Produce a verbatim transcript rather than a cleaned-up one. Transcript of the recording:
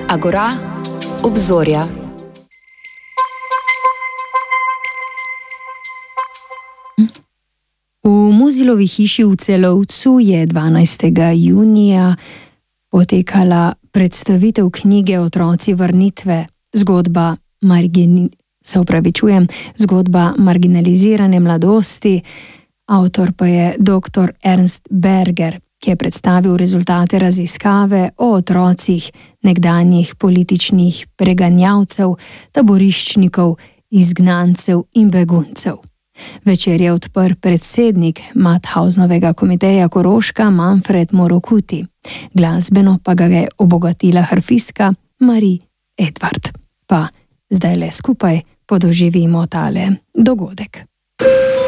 Agora, obzorja. V Muzilovi hiši v Celovcu je dvanajstega junija potekala predstavitev knjige Otroci vrnitve, zgodba margini, se upravičujem, zgodba marginalizirane mladosti. Avtor pa je doktor Ernst Berger, ki je predstavil rezultate raziskave o otrocih nekdanjih političnih preganjavcev, taboriščnikov, izgnancev in beguncev. Večer je odprl predsednik Mauthausenovega komiteja Koroška Manfred Morokuti. Glasbeno pa ga je obogatila harfistka Marie Edvard. Pa zdaj le skupaj podoživimo tale dogodek.